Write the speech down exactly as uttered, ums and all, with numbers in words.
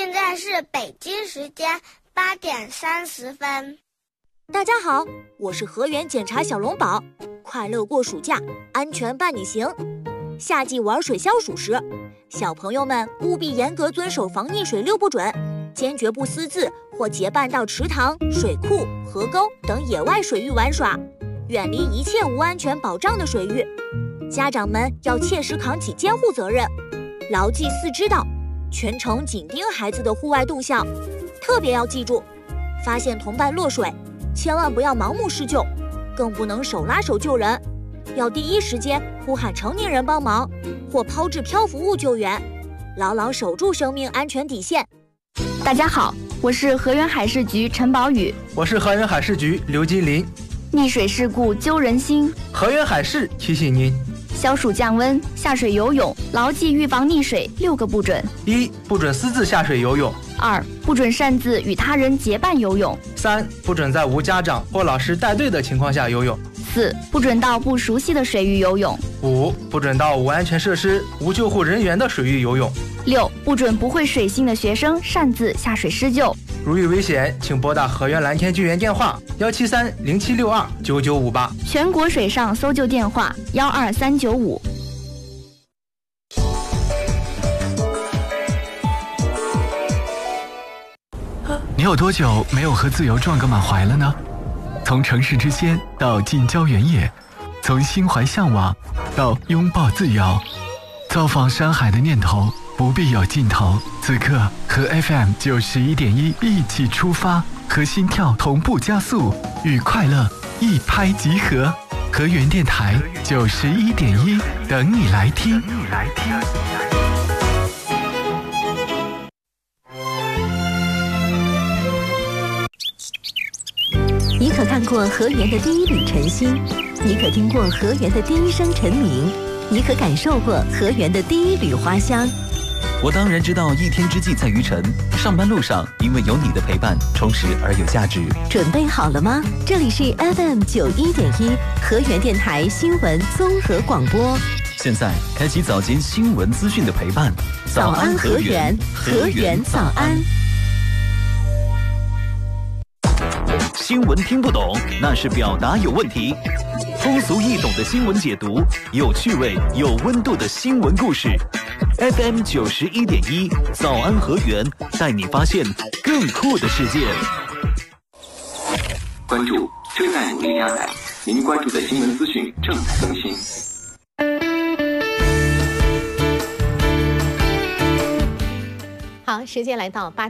现在是北京时间八点三十分。 大家好，我是河源检查小龙宝，快乐过暑假，安全伴你行。夏季玩水消暑时，小朋友们务必严格遵守防溺水六不准，坚决不私自或结伴到池塘、水库、河沟等野外水域玩耍，远离一切无安全保障的水域。家长们要切实扛起监护责任，牢记四知道，全程紧盯孩子的户外动向。特别要记住，发现同伴落水，千万不要盲目施救，更不能手拉手救人，要第一时间呼喊成年人帮忙，或抛掷漂浮物救援，牢牢守住生命安全底线。 大家好，我是河源海事局陈宝宇。 我是河源海事局刘金林。 溺水事故揪人心， 河源海事提醒您： 消暑降温，下水游泳，牢记预防溺水六个不准： 一、不准私自下水游泳； 二、不准擅自与他人结伴游泳； 三、不准在无家长或老师带队的情况下游泳； 四、不准到不熟悉的水域游泳； 五、不准到无安全设施、无救护人员的水域游泳； 六、不准不会水性的学生擅自下水施救。 如遇危险，请拨打河源蓝天救援电话幺七三零七六二九九五八， 全国水上搜救电话幺二三九五。 你有多久没有和自由撞个满怀了呢？从城市之仙到近郊原野，从心怀向往到拥抱自由，造访山海的念头不必有尽头。此刻和 F M 九十一点一一起出发，和心跳同步加速，与快乐一拍即合。河源电台九十一点一，等你来听。等你来听。 你可看过河源的第一缕晨星？你可听过河源的第一声晨鸣？你可感受过河源的第一缕花香？ 我当然知道一天之计在于晨，上班路上因为有你的陪伴，充实而有价值。 准备好了吗？这里是 F M 九一点一河源电台新闻综合广播。 现在开启早间新闻资讯的陪伴。 早安河源，河源早安。 新闻听不懂，那是表达有问题。通俗易懂的新闻解读，有趣味、有温度的新闻故事。F M 九十一点一，早安河源，带你发现更酷的世界。 关注正在努力加载，您关注的新闻资讯正在更新。 好，时间来到八。